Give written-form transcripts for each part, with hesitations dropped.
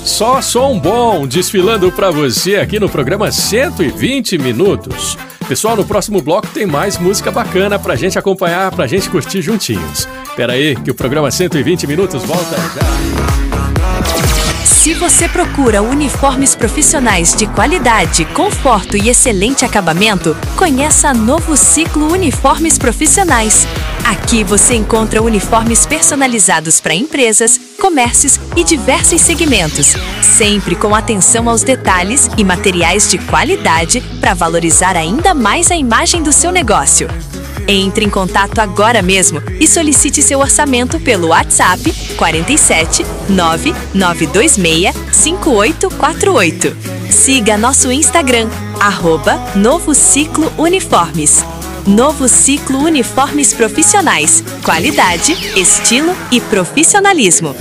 Só som bom desfilando pra você aqui no programa 120 Minutos. Pessoal, no próximo bloco tem mais música bacana pra gente acompanhar, pra gente curtir juntinhos. Pera aí que o programa 120 Minutos volta já. Se você procura uniformes profissionais de qualidade, conforto e excelente acabamento, conheça a Novo Ciclo Uniformes Profissionais. Aqui você encontra uniformes personalizados para empresas, comércios e diversos segmentos, sempre com atenção aos detalhes e materiais de qualidade para valorizar ainda mais a imagem do seu negócio. Entre em contato agora mesmo e solicite seu orçamento pelo WhatsApp 47 9926 5848. Siga nosso Instagram, @Novo Ciclo Uniformes. Novo Ciclo Uniformes Profissionais. Qualidade, estilo e profissionalismo.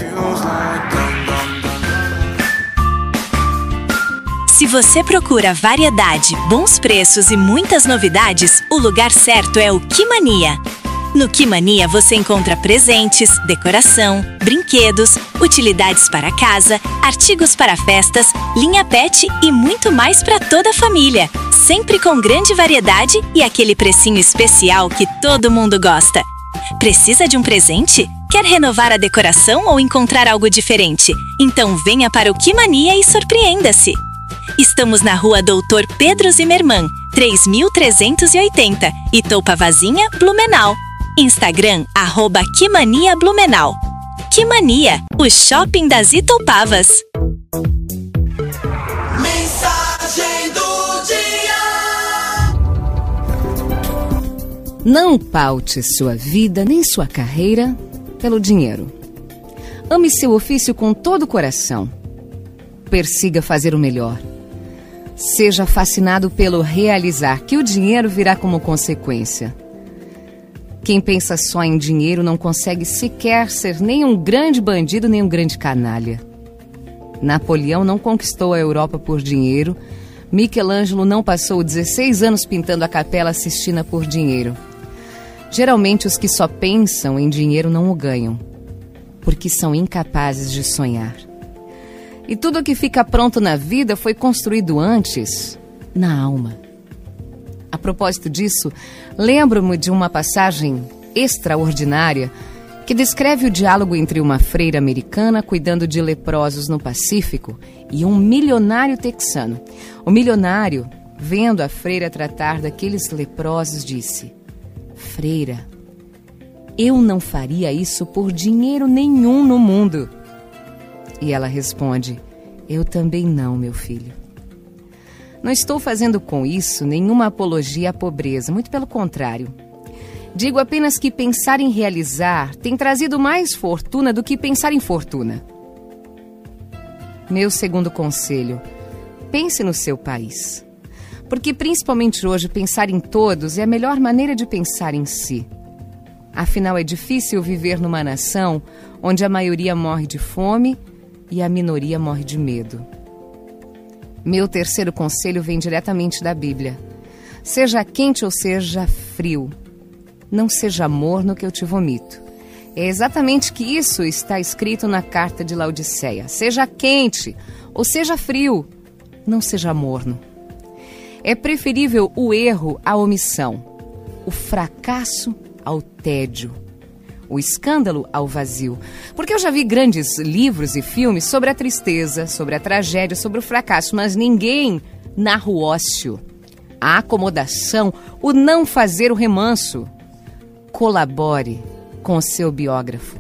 Se você procura variedade, bons preços e muitas novidades, o lugar certo é o Quimania. No Quimania você encontra presentes, decoração, brinquedos, utilidades para casa, artigos para festas, linha pet e muito mais para toda a família. Sempre com grande variedade e aquele precinho especial que todo mundo gosta. Precisa de um presente? Quer renovar a decoração ou encontrar algo diferente? Então venha para o Quimania e surpreenda-se! Estamos na rua Doutor Pedro Zimmermann, 3380, Itoupavazinha, Blumenau. Instagram, @QuimaniaBlumenau. Quimania, o shopping das Itoupavas. Mensagem do dia. Não paute sua vida nem sua carreira pelo dinheiro. Ame seu ofício com todo o coração. Persiga fazer o melhor. Seja fascinado pelo realizar, que o dinheiro virá como consequência. Quem pensa só em dinheiro não consegue sequer ser nem um grande bandido, nem um grande canalha. Napoleão não conquistou a Europa por dinheiro. Michelangelo não passou 16 anos pintando a Capela Sistina por dinheiro. Geralmente os que só pensam em dinheiro não o ganham, porque são incapazes de sonhar. E tudo que fica pronto na vida foi construído antes na alma. A propósito disso, lembro-me de uma passagem extraordinária que descreve o diálogo entre uma freira americana cuidando de leprosos no Pacífico e um milionário texano. O milionário, vendo a freira tratar daqueles leprosos, disse: "Freira, eu não faria isso por dinheiro nenhum no mundo." E ela responde: "Eu também não, meu filho." Não estou fazendo com isso nenhuma apologia à pobreza, muito pelo contrário. Digo apenas que pensar em realizar tem trazido mais fortuna do que pensar em fortuna. Meu segundo conselho: pense no seu país. Porque principalmente hoje pensar em todos é a melhor maneira de pensar em si. Afinal, é difícil viver numa nação onde a maioria morre de fome e a minoria morre de medo. Meu terceiro conselho vem diretamente da Bíblia. Seja quente ou seja frio, não seja morno que eu te vomito. É exatamente que isso está escrito na carta de Laodiceia. Seja quente ou seja frio, não seja morno. É preferível o erro à omissão, o fracasso ao tédio, o escândalo ao vazio. Porque eu já vi grandes livros e filmes sobre a tristeza, sobre a tragédia, sobre o fracasso, mas ninguém narra o ócio, a acomodação, o não fazer o remanso. Colabore com o seu biógrafo.